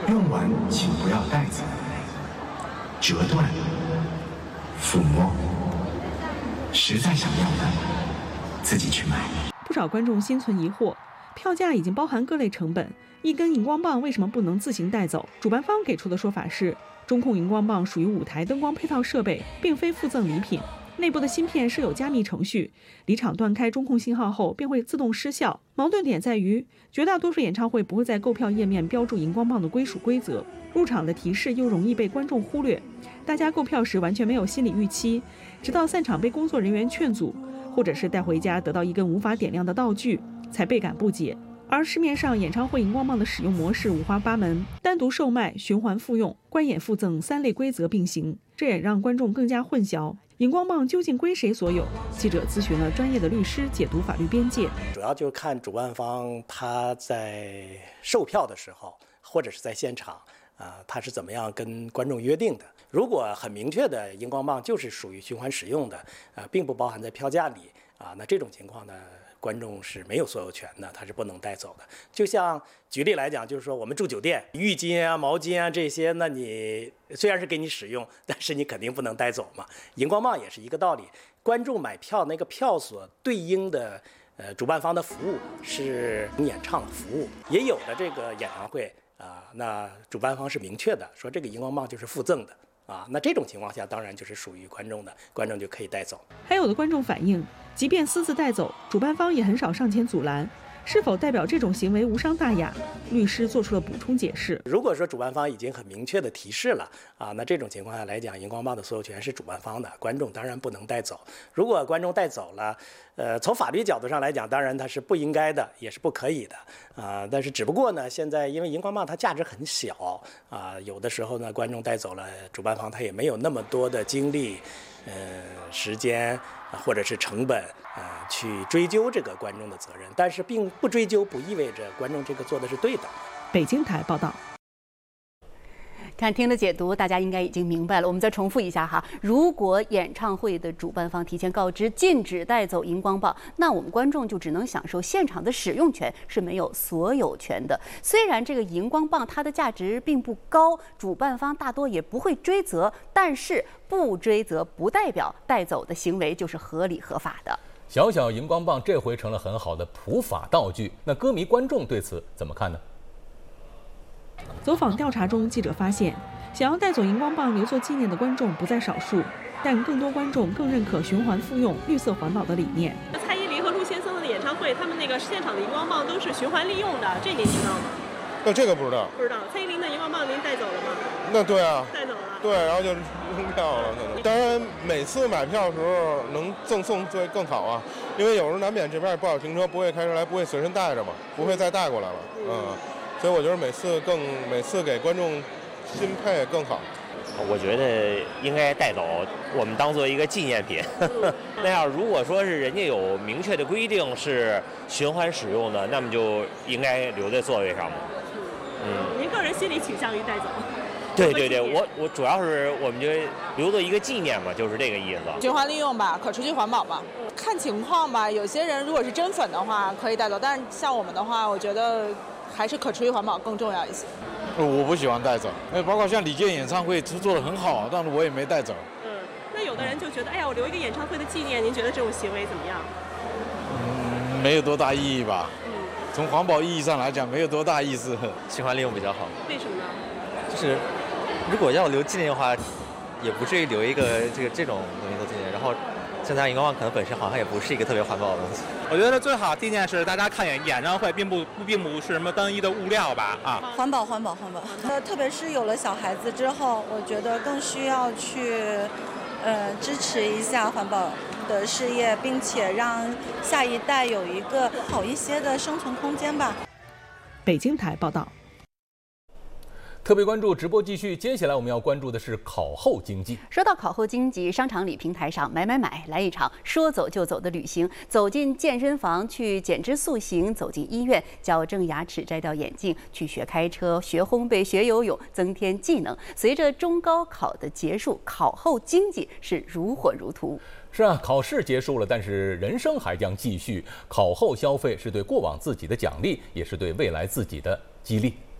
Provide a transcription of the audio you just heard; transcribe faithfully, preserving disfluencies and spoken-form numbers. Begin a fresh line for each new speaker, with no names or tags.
用完请不要带走，折断、抚摸，实在想要的自己去买。
不少观众心存疑惑，票价已经包含各类成本，一根荧光棒为什么不能自行带走？主办方给出的说法是，中控荧光棒属于舞台灯光配套设备，并非附赠礼品。内部的芯片设有加密程序，离场断开中控信号后便会自动失效。矛盾点在于，绝大多数演唱会不会在购票页面标注荧光棒的归属规则，入场的提示又容易被观众忽略。大家购票时完全没有心理预期，直到散场被工作人员劝阻，或者是带回家得到一根无法点亮的道具，才倍感不解。而市面上演唱会荧光棒的使用模式五花八门，单独售卖、循环复用、观演附赠三类规则并行，这也让观众更加混淆。荧光棒究竟归谁所有？记者咨询了专业的律师解读法律边界。
主要就是看主办方他在售票的时候，或者是在现场啊、呃，他是怎么样跟观众约定的。如果很明确的荧光棒就是属于循环使用的，啊、呃，并不包含在票价里啊、呃，那这种情况呢，观众是没有所有权的，他是不能带走的。就像举例来讲，就是说我们住酒店，浴巾啊、毛巾啊这些，那你虽然是给你使用，但是你肯定不能带走嘛。荧光棒也是一个道理，观众买票那个票所对应的呃主办方的服务是演唱服务，也有的这个演唱会啊、呃，那主办方是明确的说这个荧光棒就是附赠的。啊，那这种情况下当然就是属于观众的，观众就可以带走。
还有的观众反映，即便私自带走，主办方也很少上前阻拦，是否代表这种行为无伤大雅？律师做出了补充解释。
如果说主办方已经很明确的提示了啊，那这种情况下来讲，荧光棒的所有权是主办方的，观众当然不能带走。如果观众带走了，呃，从法律角度上来讲，当然它是不应该的，也是不可以的啊。但是只不过呢，现在因为荧光棒它价值很小啊，有的时候呢，观众带走了，主办方他也没有那么多的精力、呃时间或者是成本啊去追究这个观众的责任。但是并不追究，不意味着观众这个做的是对的。
北京台报道。
看听了解读，大家应该已经明白了。我们再重复一下哈，如果演唱会的主办方提前告知禁止带走荧光棒，那我们观众就只能享受现场的使用权，是没有所有权的。虽然这个荧光棒它的价值并不高，主办方大多也不会追责，但是不追责不代表带走的行为就是合理合法的。
小小荧光棒这回成了很好的普法道具，那歌迷观众对此怎么看呢？
走访调查中，记者发现，想要带走荧光棒留作纪念的观众不在少数，但更多观众更认可循环复用、绿色环保的理念。
蔡依林和陆先生的演唱会，他们那个现场的荧光棒都是循环利用的，这您知道吗？
那这个不知道。
不知道。蔡依林的荧光棒您带走了吗？
那对啊，
带走了。
对，然后就扔票了，可能。当然，每次买票的时候能赠送就更好啊，因为有时候难免这边不好停车，不会开车来，不会随身带着嘛，不会再带过来了，嗯。嗯所以我觉得每次更每次给观众新配更好。
我觉得应该带走，我们当做一个纪念品。那样如果说是人家有明确的规定是循环使用的，那么就应该留在座位上嘛。
嗯，您个人心里倾向于带走？
对对对，我我主要是我们就留作一个纪念嘛，就是这个意思。
循环利用吧，可持续环保吧，看情况吧。有些人如果是真粉的话可以带走，但是像我们的话，我觉得还是可持续环保更重要一些。
我不喜欢带走，因为包括像李健演唱会做得很好，但是我也没带走。
嗯，那有的人就觉得，哎呀，我留一个演唱会的纪念，您觉得这种行为怎么样？
嗯，没有多大意义吧。嗯，从环保意义上来讲，没有多大意思。
循环利用比较好。
为什么呢？
就是如果要留纪念的话，也不至于留一个这个这种东西做纪念，然后。现在荧光棒可能本身好像也不是一个特别环保的东西。
我觉得最好纪念是大家看演演唱会，并不并不是什么单一的物料吧啊。
环保环保环保。呃，特别是有了小孩子之后，我觉得更需要去呃支持一下环保的事业，并且让下一代有一个好一些的生存空间吧。
北京台报道。
特别关注直播继续，接下来我们要关注的是考后经济。
说到考后经济，商场里平台上买买买，来一场说走就走的旅行。走进健身房去减脂塑形，走进医院矫正牙齿、摘掉眼镜，去学开车、学烘焙、学游泳，增添技能。随着中高考的结束，考后经济是如火如荼。
是啊，考试结束了，但是人生还将继续。考后消费是对过往自己的奖励，也是对未来自己的激励。